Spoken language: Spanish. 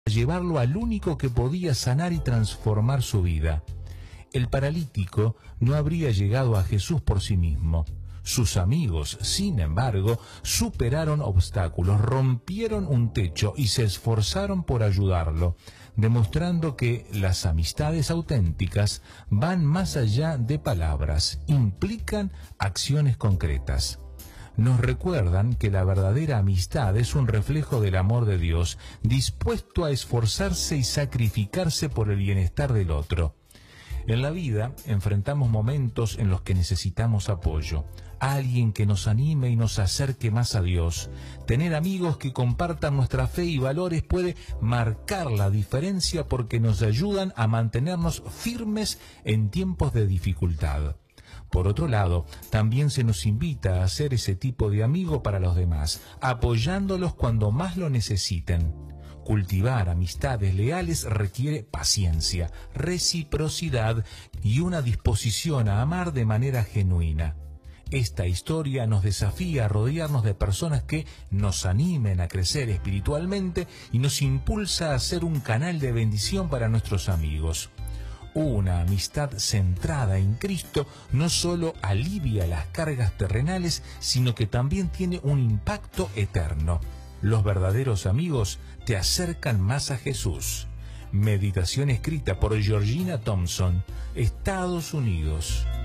llevarlo al único que podía sanar y transformar su vida. El paralítico no habría llegado a Jesús por sí mismo. Sus amigos, sin embargo, superaron obstáculos, rompieron un techo y se esforzaron por ayudarlo, demostrando que las amistades auténticas van más allá de palabras, implican acciones concretas. Nos recuerdan que la verdadera amistad es un reflejo del amor de Dios, dispuesto a esforzarse y sacrificarse por el bienestar del otro. En la vida enfrentamos momentos en los que necesitamos apoyo, alguien que nos anime y nos acerque más a Dios. Tener amigos que compartan nuestra fe y valores puede marcar la diferencia porque nos ayudan a mantenernos firmes en tiempos de dificultad. Por otro lado, también se nos invita a ser ese tipo de amigo para los demás, apoyándolos cuando más lo necesiten. Cultivar amistades leales requiere paciencia, reciprocidad y una disposición a amar de manera genuina. Esta historia nos desafía a rodearnos de personas que nos animen a crecer espiritualmente y nos impulsa a ser un canal de bendición para nuestros amigos. Una amistad centrada en Cristo no solo alivia las cargas terrenales, sino que también tiene un impacto eterno. Los verdaderos amigos te acercan más a Jesús. Meditación escrita por Georgina Thompson, Estados Unidos.